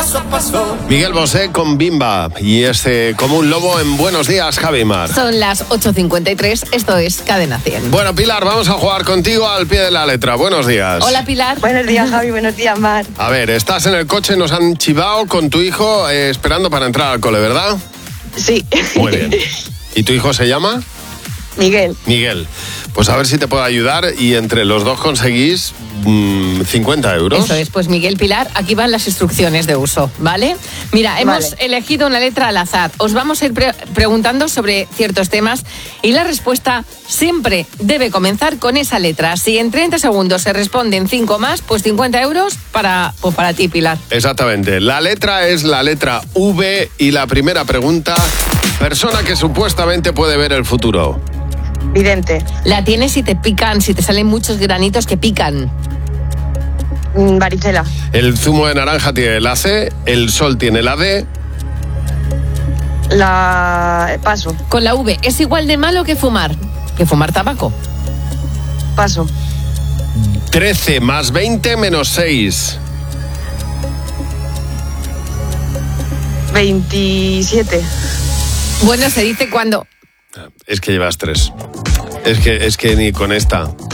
paso a paso. Miguel Bosé con Bimba y como un lobo en Buenos Días, Javi Mar. Son las 8:53, esto es Cadena 100. Bueno, Pilar, vamos a jugar contigo al pie de la letra. Buenos días. Hola, Pilar. Buenos días, Javi, buenos días, Mar. A ver, estás en el coche, nos han chivado con tu hijo esperando para entrar al cole, ¿verdad? Sí. Muy bien. ¿Y tu hijo se llama? Miguel. Miguel. Pues a ver si te puedo ayudar y entre los dos conseguís 50 euros. Eso es, pues Miguel, Pilar, aquí van las instrucciones de uso, ¿vale? Mira, hemos elegido una letra al azar. Os vamos a ir preguntando sobre ciertos temas y la respuesta siempre debe comenzar con esa letra. Si en 30 segundos se responden 5 más, pues 50 euros para ti, Pilar. Exactamente. La letra es la letra V y la primera pregunta, persona que supuestamente puede ver el futuro. Vidente. La tienes si te pican, si te salen muchos granitos que pican. Varicela. El zumo de naranja tiene la C, el sol tiene la D. Paso. Con la V, ¿es igual de malo que fumar? Que fumar tabaco. Paso. 13 más 20 menos 6. 27. Bueno, se dice cuando... Es que llevas 3. Es que ni con esta.